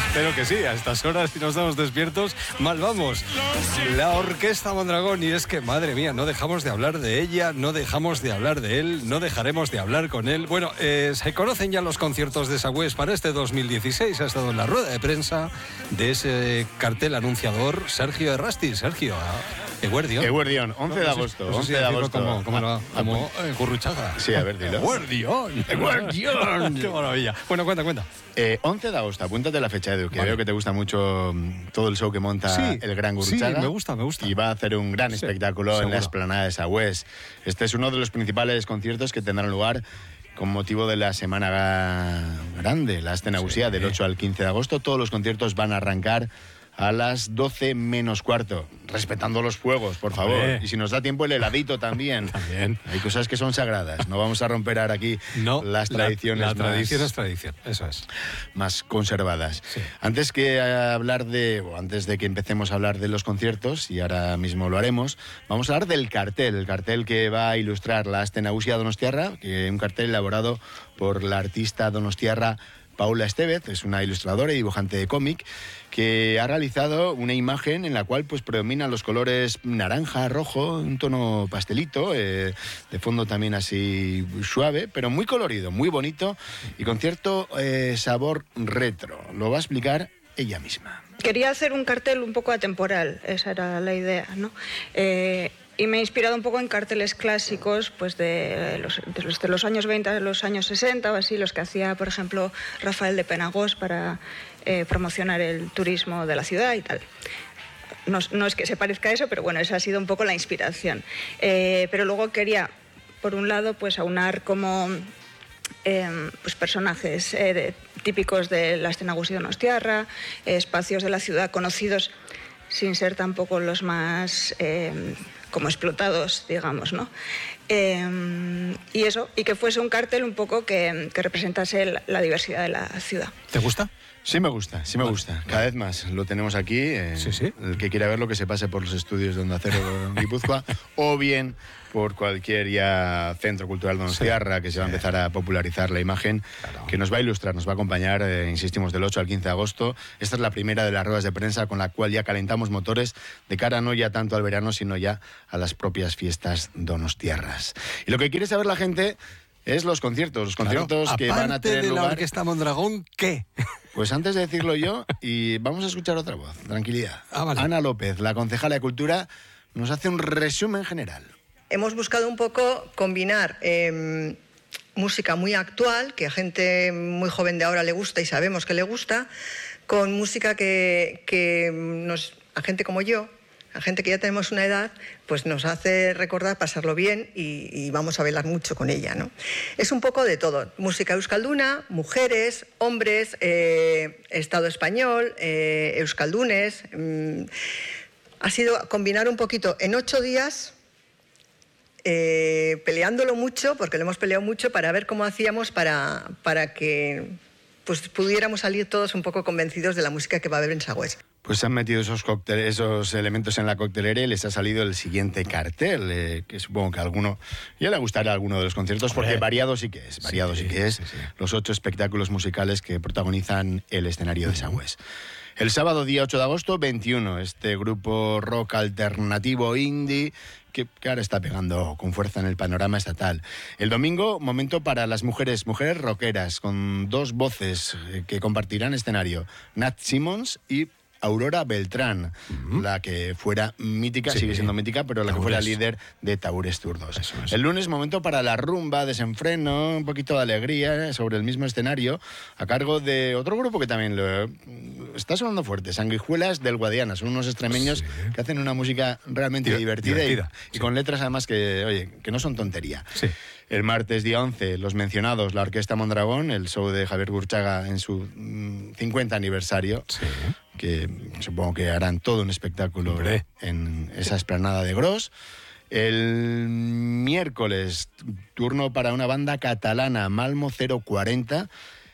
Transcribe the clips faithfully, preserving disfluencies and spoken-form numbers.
Espero que sí, a estas horas si no estamos despiertos, mal vamos. La Orquesta Mondragón, y es que, madre mía, no dejamos de hablar de ella, no dejamos de hablar de él, no dejaremos de hablar con él. Bueno, eh, se conocen ya los conciertos de Sagües para este dos mil dieciséis. Ha estado en la rueda de prensa de ese cartel anunciador Sergio Errasti. Sergio, Eguerdión. Eguerdión, once de agosto. No sé si once de agosto. Como, como, ah, como eh, Gurruchaga. Sí, a ver, dilo. Eguerdión. Eguerdión. Qué maravilla. Bueno, cuenta, cuenta. Eh, once de agosto, apúntate la fecha, Edu, que vale. Veo que te gusta mucho todo el show que monta sí, el Gran Gurruchaga. Sí, me gusta, me gusta. Y va a hacer un gran sí, espectáculo seguro. en la explanada de Sagües. Este es uno de los principales conciertos que tendrán lugar con motivo de la Semana Grande, la Astenagusía, sí. del ocho al quince de agosto. Todos los conciertos van a arrancar a las doce menos cuarto, respetando los fuegos, por favor. Hombre. Y si nos da tiempo, el heladito también. También. Hay cosas que son sagradas. No vamos a romper ahora aquí no, las tradiciones la, la más, tradición es tradición, eso es. más conservadas. Sí. Antes que hablar de, o antes de que empecemos a hablar de los conciertos, y ahora mismo lo haremos, vamos a hablar del cartel, el cartel que va a ilustrar la Astenagusía Donostiarra, que es un cartel elaborado por la artista donostiarra Paula Estevez, es una ilustradora y dibujante de cómic, que ha realizado una imagen en la cual pues predominan los colores naranja, rojo, un tono pastelito, eh, de fondo también así suave, pero muy colorido, muy bonito y con cierto eh, sabor retro. Lo va a explicar ella misma. Quería hacer un cartel un poco atemporal, esa era la idea, ¿no? Eh, y me he inspirado un poco en carteles clásicos pues de los, de los, de los años veinte a los años sesenta o así, los que hacía, por ejemplo, Rafael de Penagos para eh, promocionar el turismo de la ciudad y tal. No, no es que se parezca a eso, pero bueno, esa ha sido un poco la inspiración. Eh, pero luego quería, por un lado, pues aunar como eh, pues personajes eh, de, típicos de la Astenagusía Donostiarra, eh, espacios de la ciudad conocidos sin ser tampoco los más eh, como explotados, digamos, ¿no? Eh, y eso, y que fuese un cartel un poco que, que representase la, la diversidad de la ciudad. ¿Te gusta? Sí me gusta, sí me vale, gusta. Cada vale. vez más. Lo tenemos aquí. Eh, sí, sí. El que quiera verlo, que se pase por los estudios de Onda Cero en Guipúzcoa o bien por cualquier ya centro cultural donostiarra, sí, que se va a empezar a popularizar la imagen, claro. que nos va a ilustrar, nos va a acompañar, eh, insistimos, del ocho al quince de agosto. Esta es la primera de las ruedas de prensa con la cual ya calentamos motores de cara no ya tanto al verano, sino ya a las propias fiestas donostiarras. Y lo que quiere saber la gente es los conciertos, los conciertos claro, que van a tener de lugar. La Orquesta Mondragón, ¿qué? Pues antes de decirlo yo, y vamos a escuchar otra voz, tranquilidad. Ah, vale. Ana López, la concejala de Cultura, nos hace un resumen general. Hemos buscado un poco combinar eh, música muy actual, que a gente muy joven de ahora le gusta y sabemos que le gusta, con música que, que nos, a gente como yo, a gente que ya tenemos una edad, pues nos hace recordar pasarlo bien y, y vamos a bailar mucho con ella, ¿no? Es un poco de todo. Música euskalduna, mujeres, hombres, eh, Estado español, eh, euskaldunes. Mm, ha sido combinar un poquito en ocho días, eh, peleándolo mucho, porque lo hemos peleado mucho, para ver cómo hacíamos para, para que pues, pudiéramos salir todos un poco convencidos de la música que va a haber en Sagües. Pues se han metido esos, esos elementos en la coctelera y les ha salido el siguiente cartel, eh, que supongo que a alguno ya le gustará a alguno de los conciertos, porque variado sí que es, variado sí, sí que es, sí, sí. Los ocho espectáculos musicales que protagonizan el escenario de Sagües. El sábado, día ocho de agosto, veintiuno, este grupo rock alternativo indie que, que ahora está pegando con fuerza en el panorama estatal. El domingo, momento para las mujeres, mujeres rockeras, con dos voces que compartirán escenario, Nat Simmons y Aurora Beltrán, uh-huh. la que fuera mítica, sí, sigue siendo mítica, pero la Taures. que fuera líder de Taures Zurdos. Eso, eso. El lunes, momento para la rumba, desenfreno, un poquito de alegría sobre el mismo escenario, a cargo de otro grupo que también lo está sonando fuerte, Sanguijuelas del Guadiana. Son unos extremeños sí. que hacen una música realmente Di- divertida, divertida y, sí. y con letras además que, oye, que no son tontería. Sí. El martes, día once, los mencionados, la Orquesta Mondragón, el show de Javier Gurruchaga en su mmm, cincuenta aniversario, sí. que supongo que harán todo un espectáculo Hombre. en esa explanada de Gros. El miércoles, turno para una banda catalana, Malmo cero cuarenta,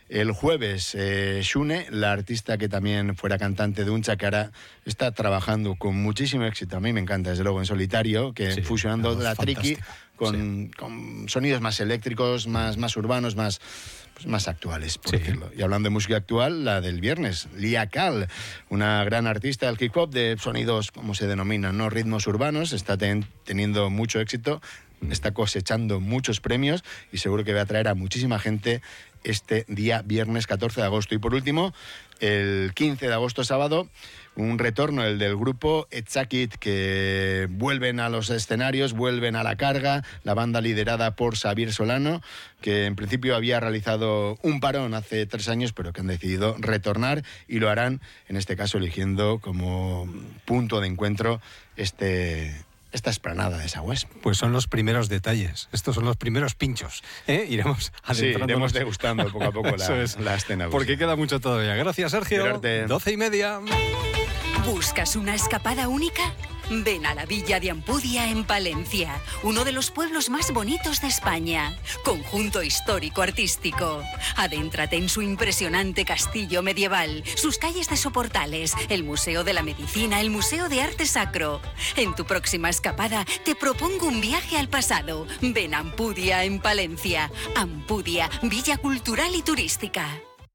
El jueves, eh, Shune, la artista que también fuera cantante de Uncha, que ahora está trabajando con muchísimo éxito, a mí me encanta, desde luego, en solitario, que Sí, fusionando es la triqui fantástica. con, Sí. con sonidos más eléctricos, más, más urbanos, más, pues más actuales, por Sí. decirlo. Y hablando de música actual, la del viernes, Lia Kal, una gran artista del hip hop de sonidos, como se denominan, ¿no? Ritmos urbanos, está ten- teniendo mucho éxito, está cosechando muchos premios y seguro que va a traer a muchísima gente este día viernes catorce de agosto. Y por último, el quince de agosto, sábado, un retorno, el del grupo Etzakit, que vuelven a los escenarios, vuelven a la carga, la banda liderada por Xavier Solano, que en principio había realizado un parón hace tres años, pero que han decidido retornar y lo harán, en este caso, eligiendo como punto de encuentro este... esta esplanada de Sagües. Pues son los primeros detalles. Estos son los primeros pinchos. ¿eh? Iremos Sí, adentrándonos. iremos degustando poco a poco Eso la, es. la escena. Porque queda mucho todavía. Gracias, Sergio. Quererte. Doce y media. ¿Buscas una escapada única? Ven a la Villa de Ampudia en Palencia, uno de los pueblos más bonitos de España. Conjunto histórico-artístico. Adéntrate en su impresionante castillo medieval, sus calles de soportales, el Museo de la Medicina, el Museo de Arte Sacro. En tu próxima escapada te propongo un viaje al pasado. Ven a Ampudia en Palencia. Ampudia, Villa Cultural y Turística.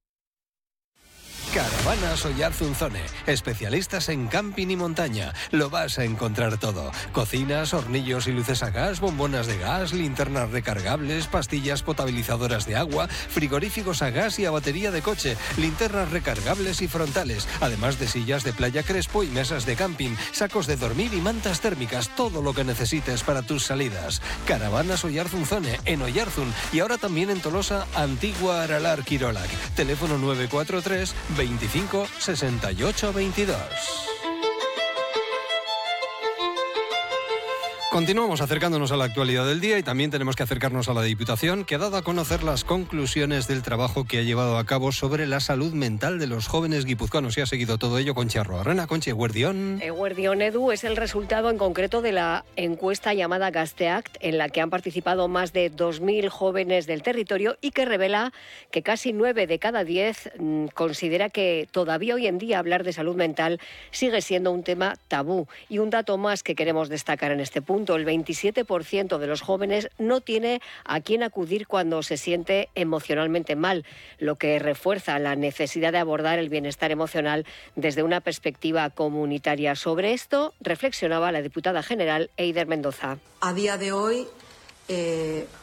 Caravanas Oyarzunzone, especialistas en camping y montaña. Lo vas a encontrar todo. Cocinas, hornillos y luces a gas, bombonas de gas, linternas recargables, pastillas potabilizadoras de agua, frigoríficos a gas y a batería de coche, linternas recargables y frontales, además de sillas de playa Crespo y mesas de camping, sacos de dormir y mantas térmicas, todo lo que necesites para tus salidas. Caravanas Oyarzunzone, en Oyarzun y ahora también en Tolosa, Antigua Aralar Quirolac. Teléfono nueve cuatro tres veinticinco sesenta y ocho veintidós. Continuamos acercándonos a la actualidad del día y también tenemos que acercarnos a la Diputación, que ha dado a conocer las conclusiones del trabajo que ha llevado a cabo sobre la salud mental de los jóvenes guipuzcoanos. Y ha seguido todo ello Conchi Arroarrena. Conchi, Eguerdión. Eguerdión, Edu, es el resultado en concreto de la encuesta llamada Gazteact, en la que han participado más de dos mil jóvenes del territorio y que revela que casi nueve de cada diez mmm, considera que todavía hoy en día hablar de salud mental sigue siendo un tema tabú. Y un dato más que queremos destacar en este punto: el veintisiete por ciento de los jóvenes no tiene a quién acudir cuando se siente emocionalmente mal, lo que refuerza la necesidad de abordar el bienestar emocional desde una perspectiva comunitaria. Sobre esto reflexionaba la diputada general Eider Mendoza. A día de hoy, eh,